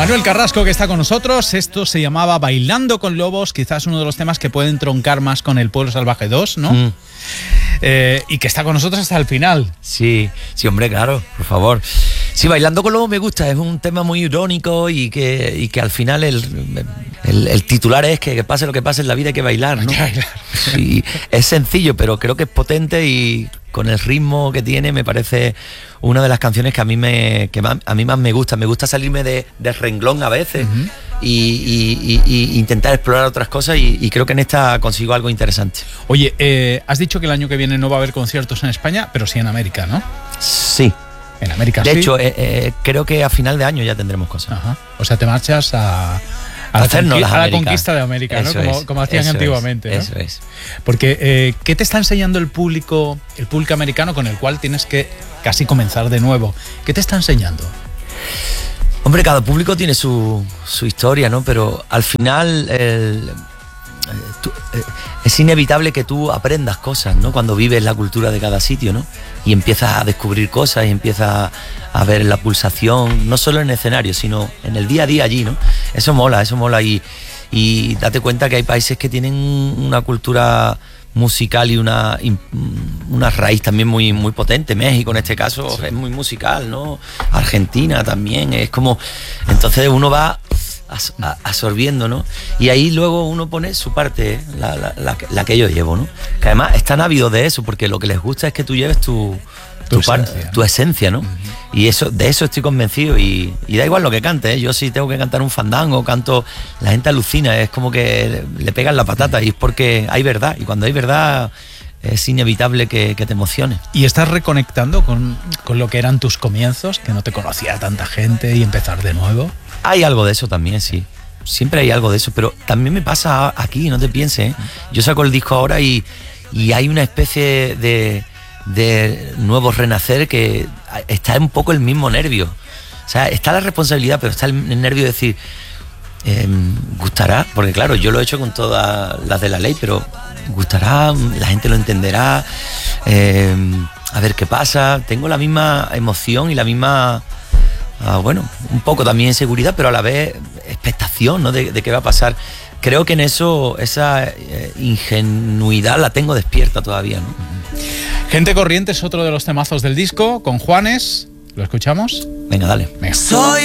Manuel Carrasco, que está con nosotros. Esto se llamaba Bailando con Lobos, quizás uno de los temas que pueden troncar más con El Pueblo Salvaje 2, ¿no? Y que está con nosotros hasta el final. Sí, hombre, claro, por favor. Sí, Bailando con Lobos me gusta, es un tema muy irónico y que al final el titular es que pase lo que pase en la vida hay que bailar, ¿no? Sí, es sencillo, pero creo que es potente y con el ritmo que tiene me parece una de las canciones que a mí más me gusta. Me gusta salirme de renglón a veces y intentar explorar otras cosas y creo que en esta consigo algo interesante. Oye, has dicho que el año que viene no va a haber conciertos en España, pero sí en América, ¿no? Sí. En América, de sí. hecho, creo que a final de año ya tendremos cosas. Ajá. O sea, te marchas a la conquista de América, ¿no? Como hacían antiguamente, ¿no? Eso es. Porque, ¿qué te está enseñando el público americano con el cual tienes que casi comenzar de nuevo? ¿Qué te está enseñando? Hombre, cada público tiene su historia, ¿no? Pero al final es inevitable que tú aprendas cosas, ¿no? Cuando vives la cultura de cada sitio, ¿no? Y empiezas a descubrir cosas y empiezas a ver la pulsación, no solo en el escenario, sino en el día a día allí, ¿no? Eso mola y date cuenta que hay países que tienen una cultura musical y una raíz también muy, muy potente. México en este caso sí. Es muy musical, ¿no? Argentina también, es como... Entonces uno va absorbiendo, ¿no? Y ahí luego uno pone su parte, la que yo llevo, ¿no? Que además están ávidos de eso, porque lo que les gusta es que tú lleves tu esencia, ¿no? Y de eso estoy convencido y da igual lo que cante, ¿eh? Yo si tengo que cantar un fandango, canto, la gente alucina, es como que le pegan la patata y es porque hay verdad, y cuando hay verdad es inevitable que te emocione. ¿Y estás reconectando con lo que eran tus comienzos, que no te conocía tanta gente y empezar de nuevo? Hay algo de eso también, sí. Siempre hay algo de eso, pero también me pasa aquí, no te pienses, ¿eh? Yo saco el disco ahora y hay una especie de nuevo renacer que está un poco el mismo nervio. O sea, está la responsabilidad, pero está el nervio de decir, ¿gustará? Porque claro, yo lo he hecho con todas las de la ley, pero ¿gustará? ¿La gente lo entenderá? A ver qué pasa. Tengo la misma emoción y la misma... bueno, un poco también inseguridad, pero a la vez expectación, ¿no? de qué va a pasar. Creo que en eso, esa ingenuidad la tengo despierta todavía, ¿no? Gente Corriente es otro de los temazos del disco, con Juanes. ¿Lo escuchamos? Venga, dale. Venga.